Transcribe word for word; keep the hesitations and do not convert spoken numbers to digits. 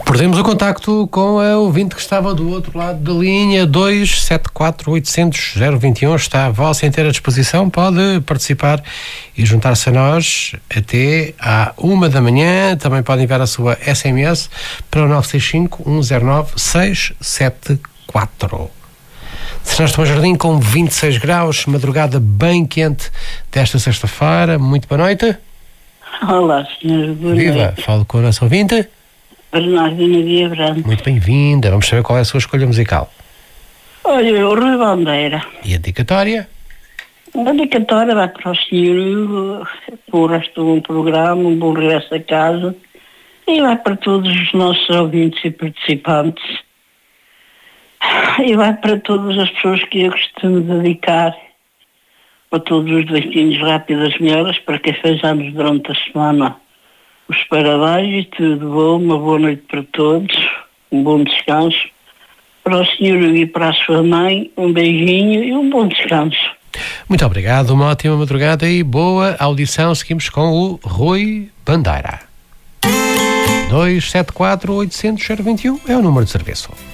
Perdemos o contacto com a ouvinte que estava do outro lado da linha. Dois sete quatro oito zero zero zero dois um. Está à vossa inteira disposição. Pode participar e juntar-se a nós até à uma da manhã. Também pode enviar a sua S M S para o nove seis cinco um zero nove seis sete quatro. Cenaz Tomás Jardim com vinte e seis graus, madrugada bem quente desta sexta-feira. Muito boa noite. Olá, senhor. Boa Viva, noite. falo com a nossa ouvinte. Bernardina Via Branco. Muito bem-vinda. Vamos saber qual é a sua escolha musical. Olha, o Rui Bandeira. E a dedicatória? A dedicatória vai para o senhor, por o resto do bom programa, um bom regresso a casa, e vai para todos os nossos ouvintes e participantes. E vai para todas as pessoas que eu costumo dedicar, para todos os doitinhos rápidas melhoras, para quem fez anos durante a semana. Os parabéns e tudo bom, uma boa noite para todos, um bom descanso. Para o senhor e para a sua mãe, um beijinho e um bom descanso. Muito obrigado, uma ótima madrugada e boa audição. Seguimos com o Rui Bandeira. dois sete quatro oito zero zero zero dois um é o número de serviço.